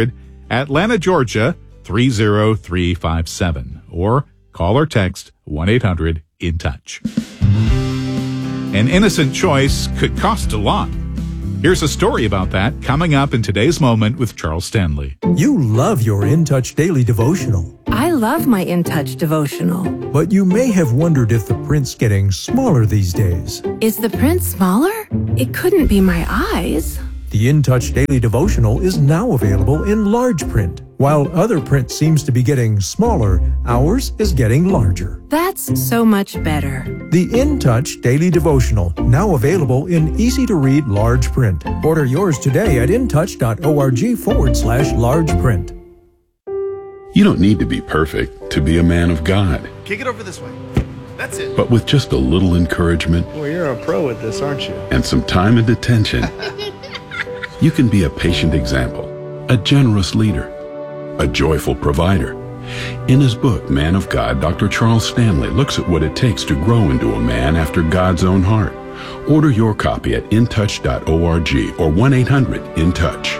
Atlanta, Georgia, three oh three five seven. Or call or text one eight hundred in touch. An innocent choice could cost a lot. Here's a story about that coming up in today's Moment with Charles Stanley. You love your In Touch Daily Devotional. I love my In Touch Devotional. But you may have wondered if the print's getting smaller these days. Is the print smaller? It couldn't be my eyes. The In Touch Daily Devotional is now available in large print. While other print seems to be getting smaller, ours is getting larger. That's so much better. The In Touch Daily Devotional, now available in easy-to-read large print. Order yours today at intouch.org forward slash large print. You don't need to be perfect to be a man of God. Kick it over this way. That's it. But with just a little encouragement Well, you're a pro at this, aren't you? and some time and attention, you can be a patient example, a generous leader, a joyful provider. In his book, Man of God, Doctor Charles Stanley looks at what it takes to grow into a man after God's own heart. Order your copy at intouch dot org or one eight hundred in touch.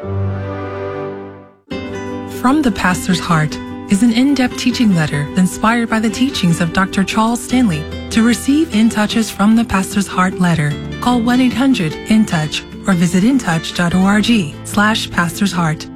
From the Pastor's Heart is an in-depth teaching letter inspired by the teachings of Doctor Charles Stanley. To receive In Touch's From the Pastor's Heart letter, call one eight hundred in touch or visit intouch.org slash pastor's heart.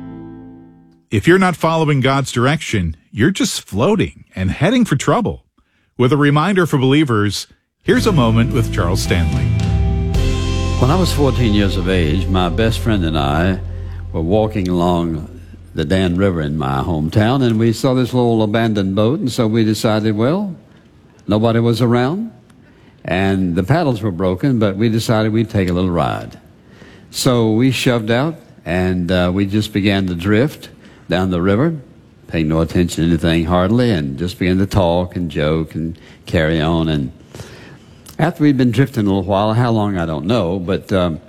If you're not following God's direction, you're just floating and heading for trouble. With a reminder for believers, here's a moment with Charles Stanley. When I was fourteen years of age, my best friend and I were walking along the Dan River in my hometown, and we saw this little abandoned boat, and so we decided, well, nobody was around, and the paddles were broken, but we decided we'd take a little ride. So we shoved out, and uh, we just began to drift down the river, paying no attention to anything hardly, and just began to talk and joke and carry on. And after we'd been drifting a little while, how long I don't know, but um,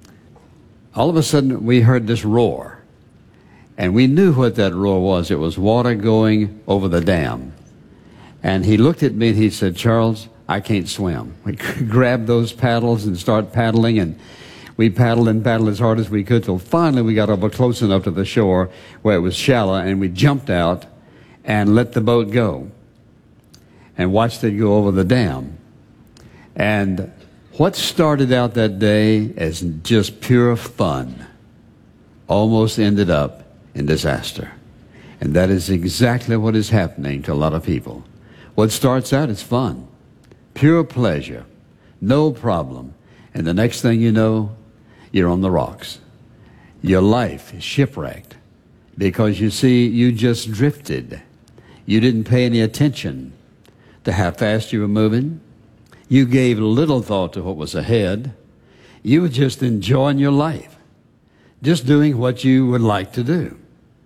all of a sudden we heard this roar. And we knew what that roar was. It was water going over the dam. And he looked at me and he said, Charles, I can't swim. We grabbed those paddles and started paddling, and we paddled and paddled as hard as we could till finally we got over close enough to the shore where it was shallow, and we jumped out and let the boat go and watched it go over the dam. And what started out that day as just pure fun almost ended up in disaster. And that is exactly what is happening to a lot of people. What starts out as fun, pure pleasure, no problem, and the next thing you know, you're on the rocks. Your life is shipwrecked because, you see, you just drifted. You didn't pay any attention to how fast you were moving. You gave little thought to what was ahead. You were just enjoying your life, just doing what you would like to do.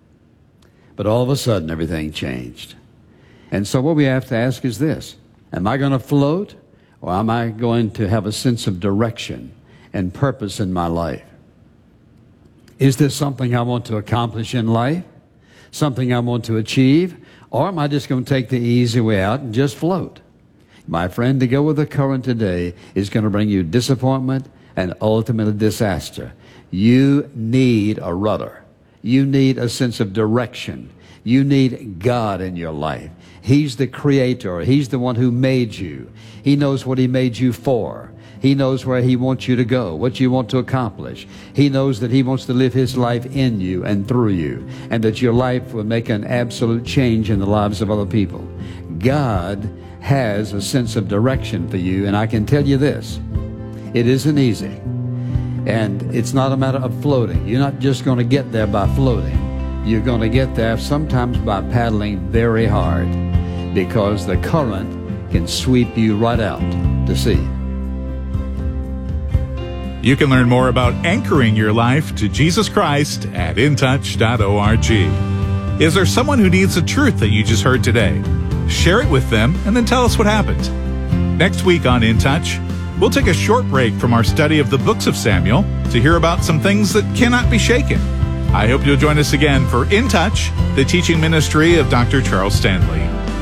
But all of a sudden, everything changed. And so what we have to ask is this: am I going to float, or am I going to have a sense of direction and purpose in my life? Is this something I want to accomplish in life, something I want to achieve, or am I just going to take the easy way out and just float? My friend, to go with the current today is going to bring you disappointment and ultimately disaster. You need a rudder. You need a sense of direction. You need God in your life. He's the creator. He's the one who made you. He knows what he made you for. He knows where he wants you to go, what you want to accomplish. He knows that he wants to live his life in you and through you, and that your life will make an absolute change in the lives of other people. God has a sense of direction for you, and I can tell you this: it isn't easy. And it's not a matter of floating. You're not just going to get there by floating. You're going to get there sometimes by paddling very hard, because the current can sweep you right out to sea. You can learn more about anchoring your life to Jesus Christ at intouch dot org. Is there someone who needs the truth that you just heard today? Share it with them and then tell us what happened. Next week on In Touch, we'll take a short break from our study of the books of Samuel to hear about some things that cannot be shaken. I hope you'll join us again for In Touch, the teaching ministry of Doctor Charles Stanley.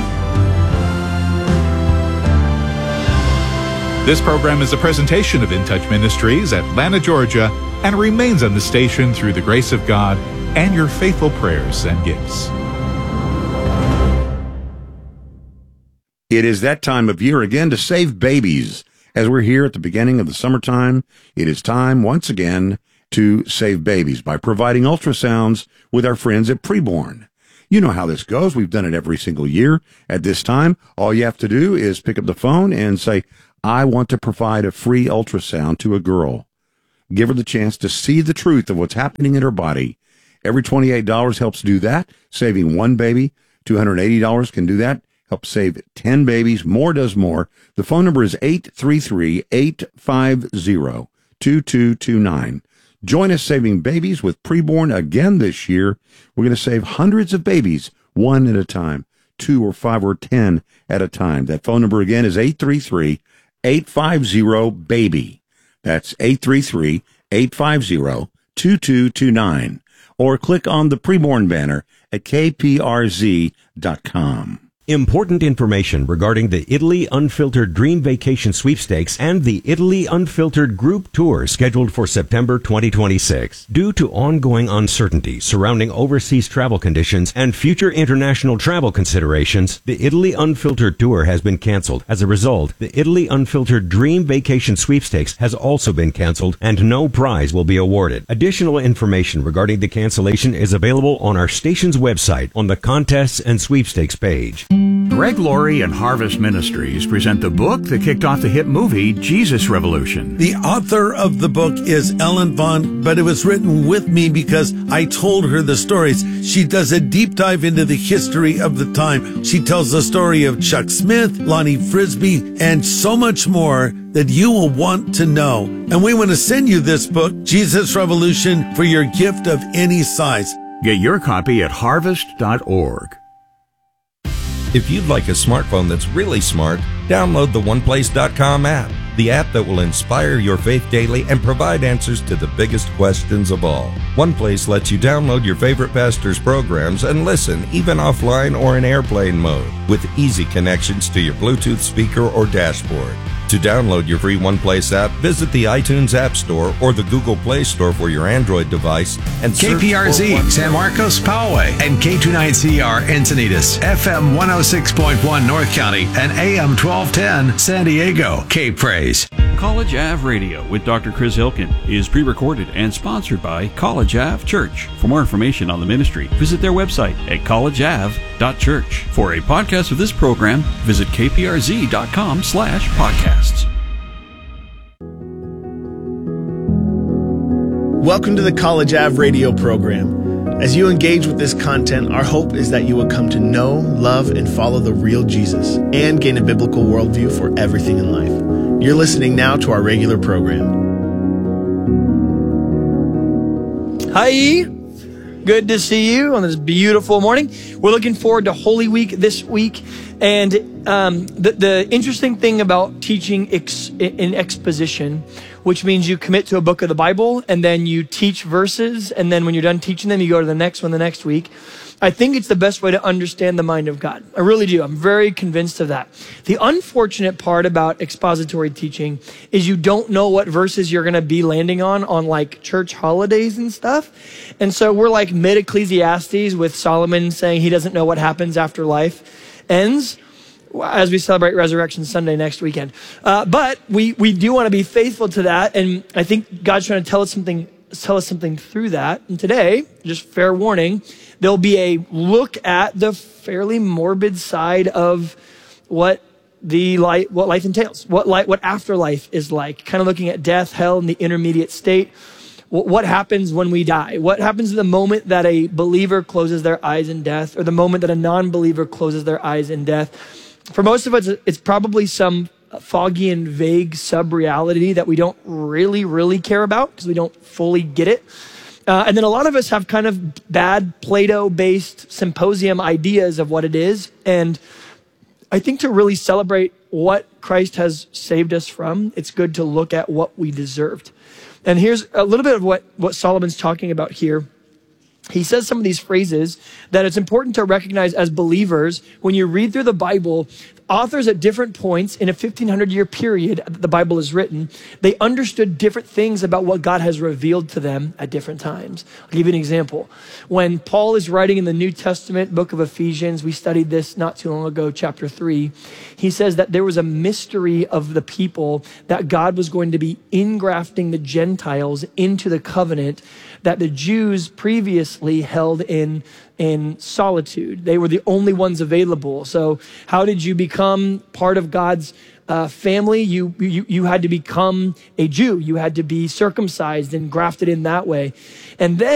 This program is a presentation of In Touch Ministries, Atlanta, Georgia, and remains on the station through the grace of God and your faithful prayers and gifts. It is that time of year again to save babies. As we're here at the beginning of the summertime, it is time once again to save babies by providing ultrasounds with our friends at Preborn. You know how this goes. We've done it every single year. At this time, all you have to do is pick up the phone and say, I want to provide a free ultrasound to a girl. Give her the chance to see the truth of what's happening in her body. Every twenty-eight dollars helps do that, saving one baby. two hundred eighty dollars can do that. Help save ten babies. More does more. The phone number is eight three three, eight five zero, two two two nine. Join us saving babies with Preborn again this year. We're going to save hundreds of babies, one at a time, two or five or ten at a time. That phone number again is eight three three, eight five zero, BABY. That's eight three three, eight five zero, two two two nine. Or click on the Preborn banner at k p r z dot com. Important information regarding the Italy Unfiltered Dream Vacation Sweepstakes and the Italy Unfiltered Group Tour scheduled for September twenty twenty-six. Due to ongoing uncertainty surrounding overseas travel conditions and future international travel considerations, the Italy Unfiltered Tour has been canceled. As a result, the Italy Unfiltered Dream Vacation Sweepstakes has also been canceled and no prize will be awarded. Additional information regarding the cancellation is available on our station's website on the Contests and Sweepstakes page. Greg Laurie and Harvest Ministries present the book that kicked off the hit movie Jesus Revolution. The author of the book is Ellen Vaughn, but it was written with me because I told her the stories. She does a deep dive into the history of the time. She tells the story of Chuck Smith, Lonnie Frisbee, and so much more that you will want to know. And we want to send you this book, Jesus Revolution, for your gift of any size. Get your copy at harvest dot org. If you'd like a smartphone that's really smart, download the one place dot com app, the app that will inspire your faith daily and provide answers to the biggest questions of all. OnePlace lets you download your favorite pastor's programs and listen, even offline or in airplane mode, with easy connections to your Bluetooth speaker or dashboard. To download your free OnePlace app, visit the iTunes App Store or the Google Play Store for your Android device and K P R Z, San Marcos, Poway, and K twenty-nine C R, Encinitas, F M one oh six point one, North County, and A M twelve ten, San Diego. K-Praise. College Ave Radio with Doctor Chris Hilkin is pre-recorded and sponsored by College Ave Church. For more information on the ministry, visit their website at college ave dot church. For a podcast of this program, visit k p r z dot com slash podcasts. Welcome to the College Ave Radio program. As you engage with this content, our hope is that you will come to know, love, and follow the real Jesus and gain a biblical worldview for everything in life. You're listening now to our regular program. Hi, good to see you on this beautiful morning. We're looking forward to Holy Week this week. And um, the, the interesting thing about teaching ex, in exposition, which means you commit to a book of the Bible and then you teach verses. And then when you're done teaching them, you go to the next one the next week. I think it's the best way to understand the mind of God. I really do. I'm very convinced of that. The unfortunate part about expository teaching is you don't know what verses you're going to be landing on, on like church holidays and stuff. And so we're like mid Ecclesiastes with Solomon saying he doesn't know what happens after life ends, as we celebrate Resurrection Sunday next weekend. Uh, but we, we do want to be faithful to that. And I think God's trying to tell us something, tell us something through that. And today, just fair warning, there'll be a look at the fairly morbid side of what the life, what life entails, what life, what afterlife is like, kind of looking at death, hell, and the intermediate state. What happens when we die? What happens the moment that a believer closes their eyes in death, or the moment that a non-believer closes their eyes in death? For most of us, it's probably some foggy and vague sub-reality that we don't really, really care about because we don't fully get it. Uh, and then a lot of us have kind of bad Plato-based symposium ideas of what it is. And I think to really celebrate what Christ has saved us from, it's good to look at what we deserved. And here's a little bit of what, what Solomon's talking about here. He says some of these phrases that it's important to recognize as believers. When you read through the Bible, authors at different points in a fifteen hundred year period that the Bible is written, they understood different things about what God has revealed to them at different times. I'll give you an example. When Paul is writing in the New Testament book of Ephesians, we studied this not too long ago, chapter three, he says that there was a mystery of the people that God was going to be ingrafting the Gentiles into the covenant that the Jews previously held in, in solitude. They were the only ones available. So how did you become part of God's uh, family? You, you, you had to become a Jew. You had to be circumcised and grafted in that way. And then